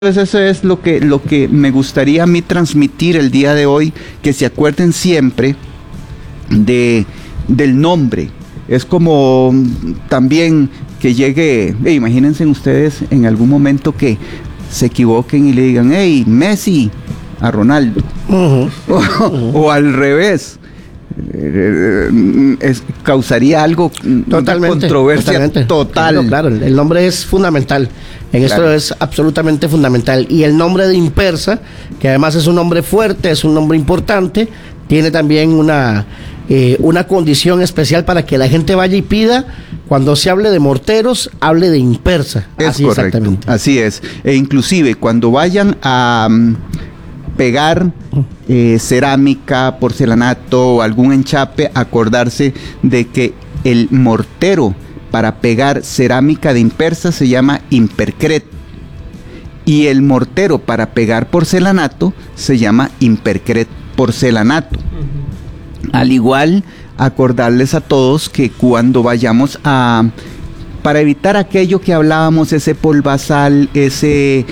Entonces eso es lo que me gustaría a mí transmitir el día de hoy, que se acuerden siempre del nombre. Es como también que llegue, imagínense ustedes en algún momento que se equivoquen y le digan, hey, Messi a Ronaldo. O al revés. Causaría algo, totalmente, una controversia total. Claro, el nombre es fundamental. En esto es absolutamente fundamental. Y el nombre de Impersa, que además es un nombre fuerte, es un nombre importante, tiene también una condición especial para que la gente vaya y pida, cuando se hable de morteros, hable de Impersa. Es así correcto, exactamente. así es. E inclusive cuando vayan a pegar cerámica, porcelanato o algún enchape, acordarse de que el mortero para pegar cerámica de Impersa se llama Impercret y el mortero para pegar porcelanato se llama Impercret porcelanato. Al igual, acordarles a todos que cuando vayamos para evitar aquello que hablábamos, ese polvazal, esa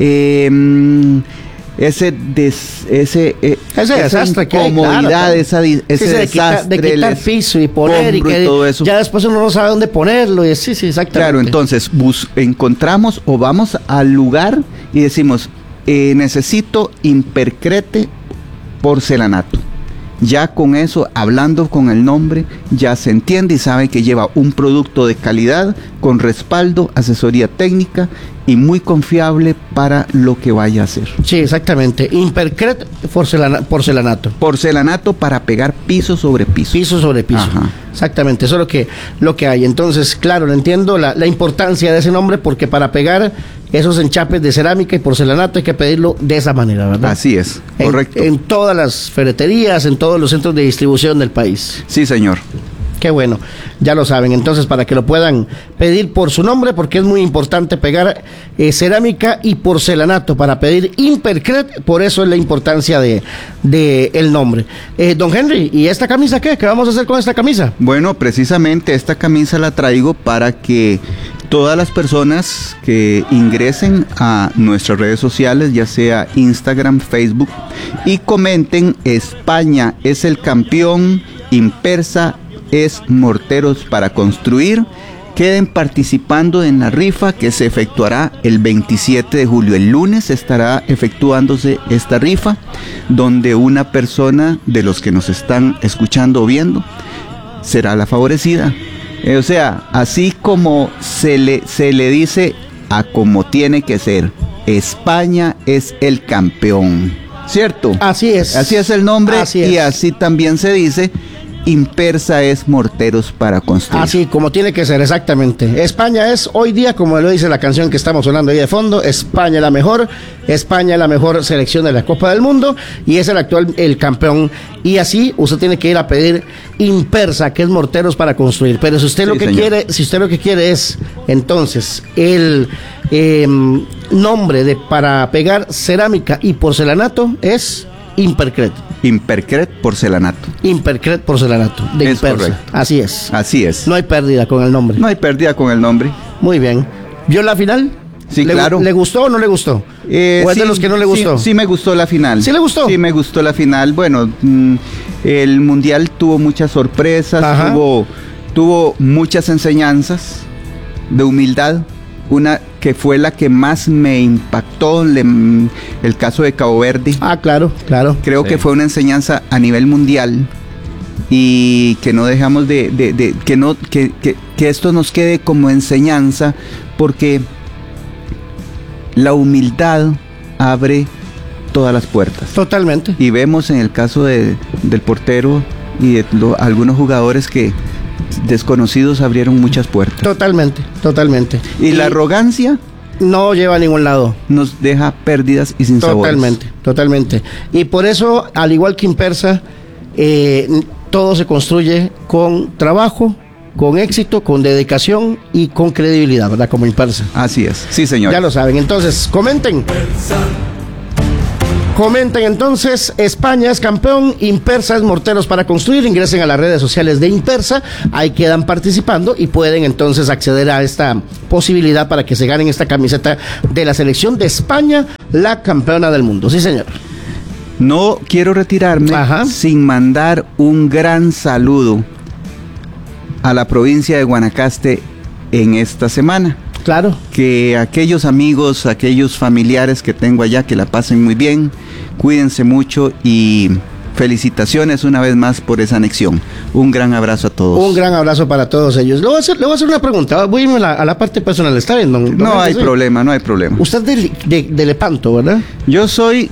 desastre que hay, incomodidad, claro. ese desastre de quitar piso y poner y que todo eso. Ya después uno no sabe dónde ponerlo y sí, exactamente. Claro, entonces encontramos o vamos al lugar y decimos, necesito Impercrete porcelanato. Ya con eso, hablando con el nombre, ya se entiende y sabe que lleva un producto de calidad, con respaldo, asesoría técnica y muy confiable para lo que vaya a hacer. Sí, exactamente. Impercret porcelanato. Porcelanato para pegar piso sobre piso. Piso sobre piso. Ajá. Exactamente, eso es lo que hay. Entonces, claro, entiendo la importancia de ese nombre, porque para pegar esos enchapes de cerámica y porcelanato hay que pedirlo de esa manera, ¿verdad? Así es, correcto. En todas las ferreterías, en todos los centros de distribución del país. Sí, señor. Qué bueno, ya lo saben. Entonces, para que lo puedan pedir por su nombre, porque es muy importante pegar cerámica y porcelanato para pedir Impercret, por eso es la importancia de el nombre. Don Henry, ¿y esta camisa qué? ¿Qué vamos a hacer con esta camisa? Bueno, precisamente esta camisa la traigo para que todas las personas que ingresen a nuestras redes sociales, ya sea Instagram, Facebook, y comenten España es el campeón, Impersa es morteros para construir, queden participando en la rifa que se efectuará el 27 de julio. El lunes estará efectuándose esta rifa, donde una persona de los que nos están escuchando o viendo será la favorecida. O sea, así como se le dice a como tiene que ser, España es el campeón, ¿cierto? Así es. Así es el nombre, así es. Y así también se dice, Impersa es morteros para construir. Así como tiene que ser, exactamente. España es hoy día, como lo dice la canción que estamos sonando ahí de fondo, España la mejor selección de la Copa del Mundo y es el campeón. Y así usted tiene que ir a pedir Impersa, que es morteros para construir. Pero si usted lo que quiere es entonces el nombre para pegar cerámica y porcelanato, es Impercret. Impercret porcelanato. Impercret porcelanato de Impersa. Correcto. Así es. Así es. No hay pérdida con el nombre. No hay pérdida con el nombre. Muy bien. ¿Vio la final? Sí, claro. ¿Le gustó o no le gustó? ¿O es de los que no le gustó? Sí, me gustó la final. ¿Sí le gustó? Sí, me gustó la final. Bueno, el Mundial tuvo muchas sorpresas, tuvo muchas enseñanzas de humildad. Una que fue la que más me impactó, el caso de Cabo Verde. Ah, claro. Creo que fue una enseñanza a nivel mundial y que no dejamos que esto nos quede como enseñanza, porque la humildad abre todas las puertas. Totalmente. Y vemos en el caso del portero y de algunos jugadores que desconocidos abrieron muchas puertas. Totalmente. Y la arrogancia no lleva a ningún lado. Nos deja pérdidas y sin sabores. Totalmente. Y por eso, al igual que Impersa, todo se construye con trabajo, con éxito, con dedicación y con credibilidad, ¿verdad? Como Impersa. Así es. Sí, señor. Ya lo saben. Entonces, comenten. Comenten entonces, España es campeón, Impersa es morteros para construir. Ingresen a las redes sociales de Impersa, ahí quedan participando y pueden entonces acceder a esta posibilidad para que se ganen esta camiseta de la selección de España, la campeona del mundo. Sí, señor. No quiero retirarme sin mandar un gran saludo a la provincia de Guanacaste en esta semana. Claro. Que aquellos amigos, aquellos familiares que tengo allá, que la pasen muy bien, cuídense mucho y felicitaciones una vez más por esa anexión. Un gran abrazo a todos. Un gran abrazo para todos ellos. Le voy a hacer una pregunta. Voy a irme a la parte personal. ¿Está bien, don? No hay problema, no hay problema. Usted es de Lepanto, ¿verdad? Yo soy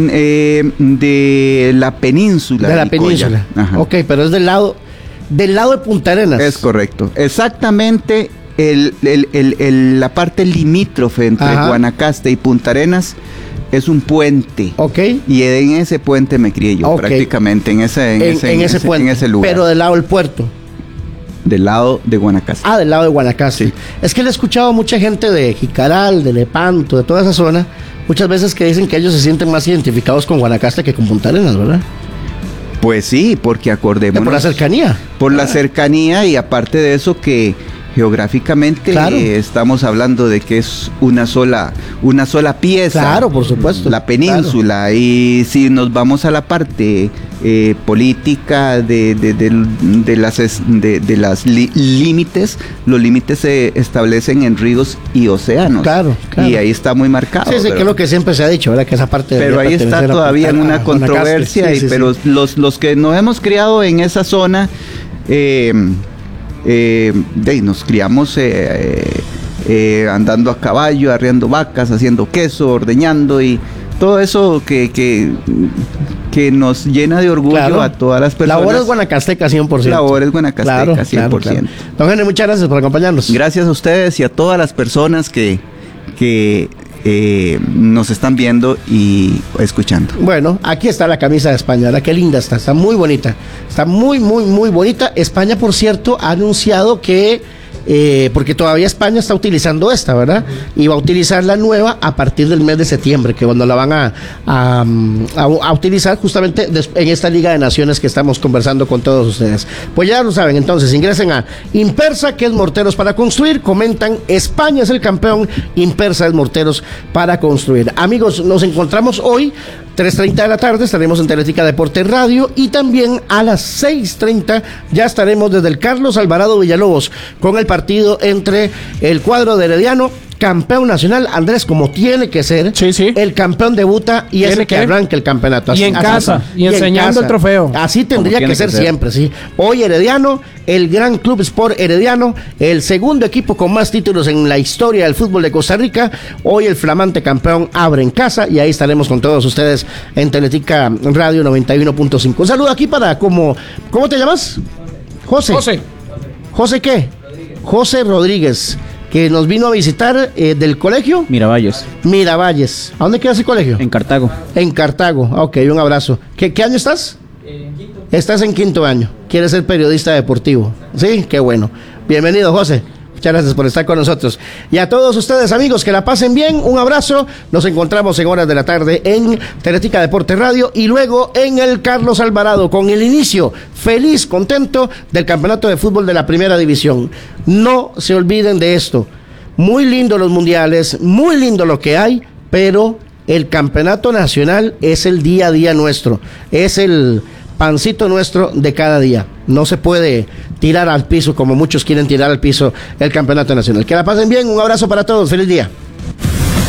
de la península. De la península. Ajá. Ok, pero es del lado de Punta Arenas. Es correcto. Exactamente. La parte limítrofe entre Guanacaste y Punta Arenas es un puente. Ok. Y en ese puente me crié yo, prácticamente, en ese puente, en ese lugar. Pero del lado del puerto. Del lado de Guanacaste. Del lado de Guanacaste. Sí. Es que le he escuchado a mucha gente de Jicaral, de Lepanto, de toda esa zona, muchas veces que dicen que ellos se sienten más identificados con Guanacaste que con Punta Arenas, ¿verdad? Pues sí, porque acordémonos. Por la cercanía. Por la cercanía y aparte de eso que geográficamente estamos hablando de que es una sola pieza. Claro, por supuesto. La península. Claro. Y si nos vamos a la parte política de las límites, los límites se establecen en ríos y océanos. Claro. Y ahí está muy marcado. Sí, que es lo que siempre se ha dicho, ¿verdad? Que esa parte. Pero ahí está todavía en una controversia. Pero los que nos hemos criado en esa zona. Nos criamos andando a caballo, arriando vacas, haciendo queso, ordeñando y todo eso que nos llena de orgullo a todas las personas. Labores guanacastecas 100%. Labores guanacastecas 100%. Claro. Don Henry, muchas gracias por acompañarnos. Gracias a ustedes y a todas las personas que nos están viendo y escuchando. Bueno, aquí está la camisa de España, ¿verdad? Qué linda está muy bonita, está muy bonita. España, por cierto, ha anunciado que porque todavía España está utilizando esta, ¿verdad? Y va a utilizar la nueva a partir del mes de septiembre, que cuando la van a utilizar justamente en esta Liga de Naciones que estamos conversando con todos ustedes. Pues ya lo saben, entonces ingresen a Impersa, que es morteros para construir, comentan, España es el campeón, Impersa es morteros para construir. Amigos, nos encontramos hoy 3:30 de la tarde, estaremos en Teletica Deporte Radio y también a las 6:30 ya estaremos desde el Carlos Alvarado Villalobos con el partido entre el cuadro de Herediano, campeón nacional, Andrés, como tiene que ser. Sí. El campeón debuta y es el que arranque el campeonato. Y en casa, y enseñando el trofeo. Así tendría que ser siempre, sí. Hoy Herediano, el Gran Club Sport Herediano, el segundo equipo con más títulos en la historia del fútbol de Costa Rica. Hoy el flamante campeón abre en casa y ahí estaremos con todos ustedes en Teletica Radio 91.5. Un saludo aquí para, ¿cómo te llamas? ¿José qué? José Rodríguez, que nos vino a visitar del colegio Miravalles. ¿A dónde queda ese colegio? En Cartago. En Cartago, ok, un abrazo. ¿Qué año estás? En quinto. Estás en quinto año. ¿Quieres ser periodista deportivo? Sí, qué bueno. Bienvenido, José. Muchas gracias por estar con nosotros. Y a todos ustedes, amigos, que la pasen bien. Un abrazo. Nos encontramos en horas de la tarde en Teletica Deporte Radio y luego en el Carlos Alvarado con el inicio feliz, contento del campeonato de fútbol de la primera división. No se olviden de esto. Muy lindo los mundiales, muy lindo lo que hay, pero el campeonato nacional es el día a día nuestro. Es el pancito nuestro de cada día. No se puede tirar al piso como muchos quieren tirar al piso el campeonato nacional. Que la pasen bien, un abrazo para todos, feliz día.